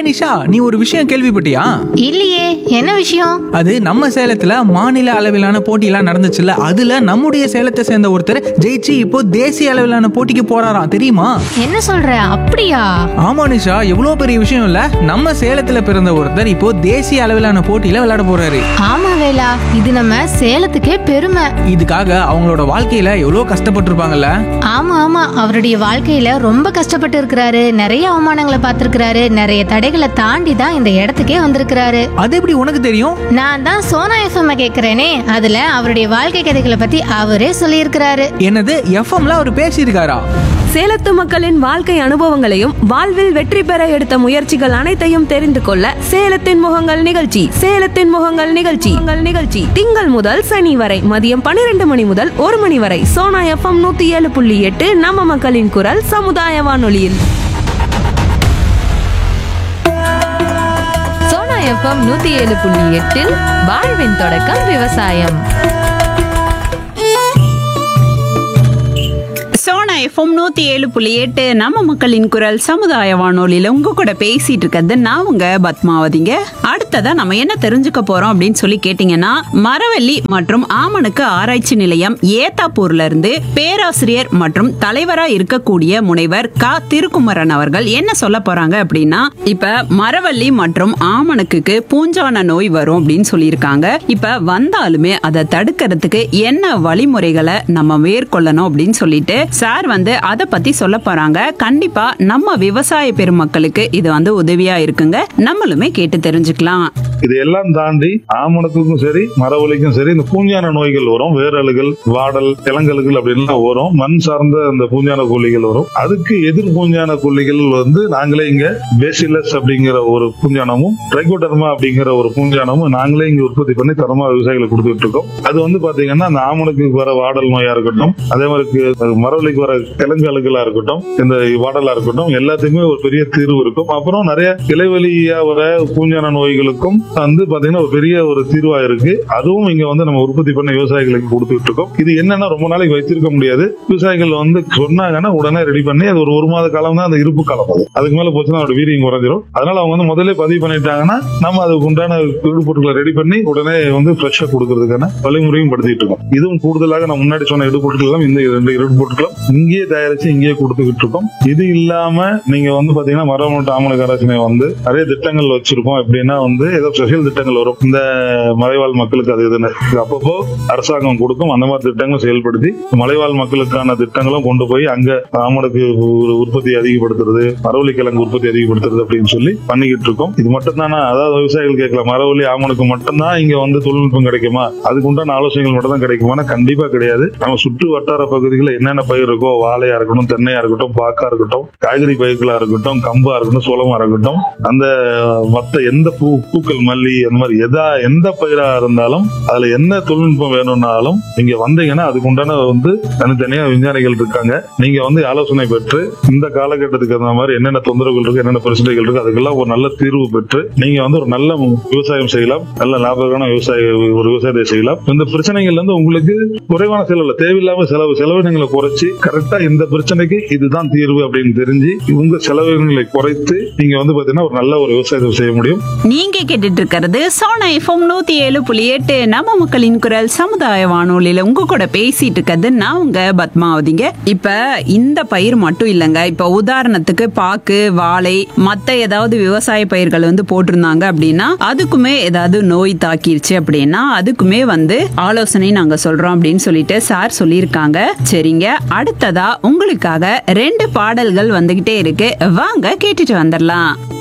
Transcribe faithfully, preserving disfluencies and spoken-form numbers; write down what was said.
நிஷா, நீ ஒரு விஷயம் கேள்விப்பட்டியா? இல்லையே, என்ன விஷயம்? அது நம்ம சேலத்துல மாநில அளவிலான போட்டியெல்லாம் நடந்துச்சுல்ல, அதுல நம்முடைய சேலத்தை சேர்ந்த ஒருத்தர் ஜெயிச்சு இப்போ தேசிய அளவிலான போட்டிக்கு போறாராம், தெரியுமா? என்ன சொல்ற? அப்படியா? ஆமா நிஷா, எவ்வளவு பெரிய விஷயம் இல்ல. நம்ம சேலத்துல பிறந்த ஒருத்தர் இப்போ தேசிய அளவிலான போட்டியில விளையாட போறாரு. ஆமா வேலா, இது நம்ம சேலத்துக்கே பெருமை. இதுக்காக அவங்களோட வாழ்க்கையில எவ்வளவு கஷ்டப்பட்டு இருப்பாங்கல்ல. ஆமா ஆமா, அவருடைய வாழ்க்கையில ரொம்ப கஷ்டப்பட்டு இருக்கிறாரு. நிறைய அவமானங்களை பார்த்திருக்கிறாரு. நிறைய தடைகளை தாண்டி தான் இந்த இடத்துக்கே வந்திருக்கிறாரு. அது எப்படி உனக்கு தெரியும்? நான் தான் சோனா எஃப்எம் கேக்குறேனே, அதுல அவருடைய வாழ்க்கை கதைகளை பத்தி அவரே சொல்லியிருக்கிறாரு. என்னது, எஃப்எம்ல அவர் பேசியிருக்காரா? சேலத்து மக்களின் வாழ்க்கை அனுபவங்களையும் வாழ்வில் வெற்றி பெற எடுத்த முயற்சிகள் அனைத்தையும் தெரிந்து கொள்ள சேலத்தின் முகங்கள் நிகழ்ச்சி சேலத்தின் முகங்கள் நிகழ்ச்சி உங்கள் நிகழ்ச்சி திங்கள் முதல் சனி வரை மதியம் பன்னிரண்டு மணி முதல் ஒரு மணி வரை சோனா எஃப்எம் நூத்தி ஏழு புள்ளி எட்டு நம்ம மக்களின் குரல் சமுதாய வானொலியில். சோனா எஃப்எம் நூத்தி ஏழு புள்ளி எட்டில் வாழ்வின் தொடக்கம் விவசாயம். சோனா எஃப்எம் நூத்தி ஏழு புள்ளி எட்டு நம்ம மக்களின் குரல் சமுதாய வானொலியில உங்க கூட பேசிட்டு இருக்கிறது நான் உங்க பத்மாவதிங்க. அடுத்ததா நம்ம என்ன தெரிஞ்சுக்க போறோம் அப்படின்னு சொல்லி கேட்டீங்கன்னா, மரவள்ளி மற்றும் ஆமணக்கு ஆராய்ச்சி நிலையம் ஏத்தாப்பூர்ல இருந்து பேராசிரியர் மற்றும் தலைவரா இருக்கக்கூடிய முனைவர் க திருக்குமரன் அவர்கள் என்ன சொல்ல போறாங்க அப்படின்னா, இப்ப மரவள்ளி மற்றும் ஆமணக்குக்கு பூஞ்சான நோய் வரும் அப்படின்னு சொல்லியிருக்காங்க. இப்ப வந்தாலுமே அதை தடுக்கிறதுக்கு என்ன வழிமுறைகளை நம்ம மேற்கொள்ளணும் அப்படின்னு சொல்லிட்டு சார் வந்து அதை பத்தி சொல்ல போறாங்க. கண்டிப்பா நம்ம விவசாய பெருமக்களுக்கு இது வந்து உதவியா இருக்குங்க. நம்மளுமே கேட்டு தெரிஞ்சுக்கலாம். இது எல்லாம் தாண்டி ஆமணக்குக்கும் சரி மரவள்ளிக்கும் சரி இந்த பூஞ்சான நோய்கள் வரும். வேரலுகள், வாடல், கிழங்கல்கள் அப்படின்லாம் வரும். மண் சார்ந்த அந்த பூஞ்சான கொல்லிகள் வரும். அதுக்கு எதிர் பூஞ்சான கொல்லிகள் வந்து நாங்களே இங்க பேசிலஸ் அப்படிங்கிற ஒரு பூஞ்சானமும் ட்ரைகோடர்மா அப்படிங்கிற ஒரு பூஞ்சானமும் நாங்களே இங்க உற்பத்தி பண்ணி தரமா விவசாயிகளுக்கு கொடுத்துட்டு இருக்கோம். அது வந்து பாத்தீங்கன்னா அந்த ஆமணக்கு வர வாடல் நோயா இருக்கட்டும், அதே மாதிரி மரவள்ளிக்கு வர கிழங்கல்களா இருக்கட்டும், இந்த வாடலா இருக்கட்டும், எல்லாத்துக்குமே ஒரு பெரிய தீர்வு இருக்கும். அப்புறம் நிறைய இலைவெளியா வர பூஞ்சான நோய்களுக்கும் வந்து பாத்தீங்கன்னா ஒரு பெரிய ஒரு தீர்வா இருக்கு. அதுவும் இங்க வந்து நம்ம உற்பத்தி பண்ண விவசாயிகளுக்கு கொடுத்துட்டு இருக்கோம். இது என்னன்னா ரொம்ப நாளைக்கு வைத்திருக்க முடியாது. விவசாயிகள் வந்து சொன்னாங்கன்னா உடனே ரெடி பண்ணி அது ஒரு ஒரு மாத காலம் தான் அந்த இருப்பு காலம். அது அதுக்கு மேல போச்சுன்னா அதோட வீரியம் குறைஞ்சிரும். அதனால அவங்க வந்து முதல்ல பதிவு பண்ணிட்டாங்கன்னா நம்ம அதுக்கு உண்டான இடுபொருட்களை ரெடி பண்ணி உடனே வந்து ஃப்ரெஷ்ஷா கொடுக்கறதுக்கான வழிமுறையும் படுத்திட்டு இருக்கோம். இதுவும் கூடுதலாக நான் முன்னாடி சொன்ன இடுபொருட்கள் எல்லாம் இந்த ரெண்டு இடுபொருட்களும் இங்கேயே தயாரிச்சு இங்கேயே கொடுத்துக்கிட்டு இருக்கோம். இது இல்லாம நீங்க வந்து பாத்தீங்கன்னா மரம் மற்றும் ஆமணக்கு ஆராய்ச்சி வந்து நிறைய திட்டங்கள் வச்சிருக்கோம். எப்படின்னா வந்து ஏதோ ஸ்பெஷல் திட்டங்கள் வரும். இந்த மலைவாழ் மக்களுக்கு அது இதுன்னு அப்பப்போ அரசாங்கம் கொடுக்கும். அந்த மாதிரி திட்டங்களும் செயல்படுத்தி மலைவாழ் மக்களுக்கான திட்டங்களும் கொண்டு போய் அங்க ஆமணக்கு உற்பத்தி அதிகப்படுத்துறது, மரவள்ளி கிழங்கு உற்பத்தி அதிகப்படுத்துறது அப்படின்னு சொல்லி பண்ணிக்கிட்டு இருக்கோம். இது மட்டும் தானே? அதாவது விவசாயிகள் கேட்கலாம், மரவள்ளி ஆமணக்கு மட்டும்தான் இங்க வந்து தொழில்நுட்பம் கிடைக்குமா, அதுக்கு உண்டான ஆலோசனைகள் மட்டும் தான் கிடைக்குமா? கண்டிப்பா கிடையாது. நம்ம சுற்று வட்டார பகுதிகளில் என்னென்ன பயிர் இருக்கோ, வாழையா இருக்கட்டும், தென்னையா இருக்கட்டும், பாக்கா இருக்கட்டும், காய்கறி பயிர்களா இருக்கட்டும், கம்பா இருக்கட்டும், சோளமா இருக்கட்டும், அந்த மற்ற எந்த பூ பூக்கள், மல்லி, அந்த மாதிரி எதா எந்த பயிரா இருந்தாலும் அதுல என்ன தொழில்நுட்பம் வேணும்னாலும் நீங்க வந்தீங்கன்னா அதுக்கு உண்டான வந்து தனித்தனியா விஞ்ஞானிகள் இருக்காங்க. நீங்க வந்து ஆலோசனை பெற்று இந்த காலகட்டத்துக்கு அந்த மாதிரி என்னென்ன தொந்தரவுகள் இருக்கு, என்னென்ன பிரச்சனைகள் இருக்கு, அதுக்கெல்லாம் ஒரு நல்ல தீர்வு பெற்று நீங்க வந்து ஒரு நல்ல விவசாயம் செய்யலாம். நல்ல லாபகரமான விவசாய ஒரு விவசாயத்தை செய்யலாம். இந்த பிரச்சனைகள் வந்து உங்களுக்கு குறைவான செலவுல, தேவையில்லாம செலவு செலவினங்களை குறைச்சி கரெக்டா இந்த பிரச்சனைக்கு இதுதான் தீர்வு அப்படின்னு தெரிஞ்சு உங்க செலவினங்களை குறைத்து நீங்க வந்து பாத்தீங்கன்னா ஒரு நல்ல ஒரு விவசாயத்தை செய்ய முடியும். நீங்க கேட்டுட்டு இருக்கிறது சோனா எஃப்எம் நூத்தி ஏழு புள்ளி எட்டு நம்ம மக்களின் குரல் சமுதாய வானொலியில உங்க கூட பேசிட்டு இருக்கிறது நான் உங்க பத்மாவதிங்க. இப்ப இந்த பயிர் மட்டும் இல்லைங்க. இப்ப உதாரணத்துக்கு பாக்கு, வாழை, மத்த ஏதாவது விவசாய பயிர்கள் வந்து போட்டிருந்தாங்க அப்படின்னா அதுக்குமே ஏதாவது நோய் தாக்கிருச்சு அப்படின்னா அதுக்குமே வந்து ஆலோசனை நாங்க சொல்றோம் அப்படின்னு சொல்லிட்டு சார் சொல்லியிருக்காங்க. சரிங்க, அடுத்ததா உங்களுக்காக ரெண்டு பாடல்கள் வந்துகிட்டே இருக்கு. வாங்க கேட்டுட்டு வந்துடலாம்.